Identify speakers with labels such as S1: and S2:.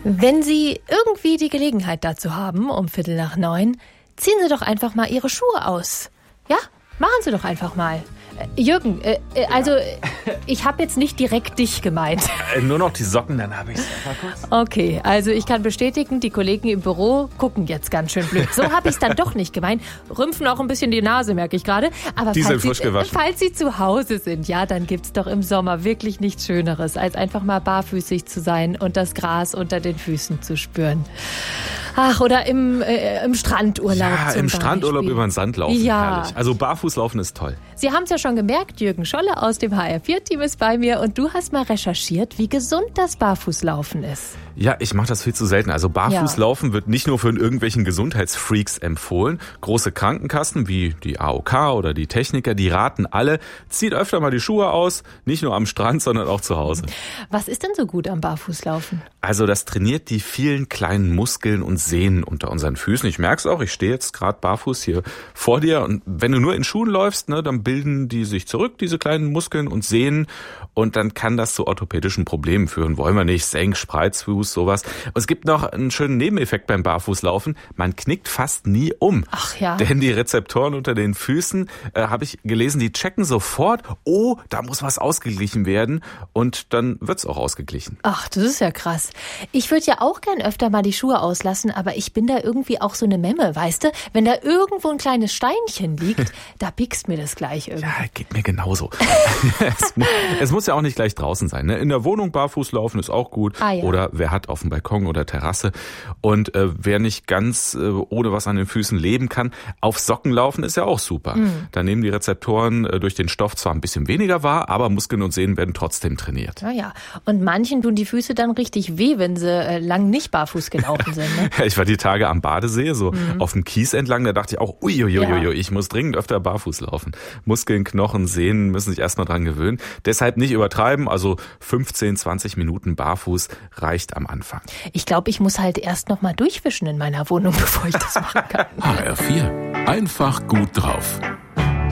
S1: Wenn Sie irgendwie die Gelegenheit dazu haben, um 8:45, ziehen Sie doch einfach mal Ihre Schuhe aus. Ja, machen Sie doch einfach mal. Jürgen, ich habe jetzt nicht direkt dich gemeint.
S2: Nur noch die Socken, dann habe ich es einfach kurz.
S1: Okay, also ich kann bestätigen, die Kollegen im Büro gucken jetzt ganz schön blöd. So habe ich es dann doch nicht gemeint. Rümpfen auch ein bisschen die Nase, merke ich gerade. Aber
S2: Die sind frisch gewaschen.
S1: Falls Sie zu Hause sind, ja, dann gibt's doch im Sommer wirklich nichts Schöneres, als einfach mal barfüßig zu sein und das Gras unter den Füßen zu spüren. Ach, oder im Strandurlaub
S2: Ja,
S1: zum
S2: im Strandurlaub
S1: Beispiel.
S2: über den Sand laufen,
S1: Ja.
S2: herrlich. Also Barfußlaufen ist toll.
S1: Sie haben es ja schon gemerkt, Jürgen Scholle aus dem HR4-Team ist bei mir und du hast mal recherchiert, wie gesund das Barfußlaufen ist.
S2: Ja, ich mache das viel zu selten. Also Barfußlaufen wird nicht nur von irgendwelchen Gesundheitsfreaks empfohlen. Große Krankenkassen wie die AOK oder die Techniker, die raten alle, zieht öfter mal die Schuhe aus, nicht nur am Strand, sondern auch zu Hause.
S1: Was ist denn so gut am Barfußlaufen?
S2: Also das trainiert die vielen kleinen Muskeln und Sehnen unter unseren Füßen. Ich merke es auch, ich stehe jetzt gerade barfuß hier vor dir und wenn du nur in Schuhen läufst, ne, dann bilden die sich zurück, diese kleinen Muskeln und Sehnen und dann kann das zu orthopädischen Problemen führen. Wollen wir nicht, Senk, Spreizfuß, sowas. Und es gibt noch einen schönen Nebeneffekt beim Barfußlaufen, man knickt fast nie um.
S1: Ach ja.
S2: Denn die Rezeptoren unter den Füßen, habe ich gelesen, die checken sofort, oh, da muss was ausgeglichen werden und dann wird's auch ausgeglichen.
S1: Ach, das ist ja krass. Ich würde ja auch gern öfter mal die Schuhe auslassen, aber ich bin da irgendwie auch so eine Memme, weißt du? Wenn da irgendwo ein kleines Steinchen liegt, da piekst mir das gleich irgendwie.
S2: Ja, geht mir genauso. es muss ja auch nicht gleich draußen sein. Ne? In der Wohnung barfuß laufen ist auch gut.
S1: Ah, ja.
S2: Oder wer hat auf dem Balkon oder Terrasse. Und wer nicht ganz ohne was an den Füßen leben kann, auf Socken laufen ist ja auch super. Da nehmen die Rezeptoren durch den Stoff zwar ein bisschen weniger wahr, aber Muskeln und Sehnen werden trotzdem trainiert.
S1: Ja. Und manchen tun die Füße dann richtig weh, wenn sie lang nicht barfuß gelaufen sind. Ne?
S2: Ja, ich war die Tage am Badesee, so auf dem Kies entlang, da dachte ich auch, uiuiuiui, ich muss dringend öfter barfuß laufen. Muskeln, Knochen, Sehnen müssen sich erstmal dran gewöhnen. Deshalb nicht übertreiben, also 15, 20 Minuten barfuß reicht am Anfang.
S1: Ich glaube, ich muss halt erst noch mal durchwischen in meiner Wohnung, bevor ich das machen kann.
S3: HR4. Einfach gut drauf.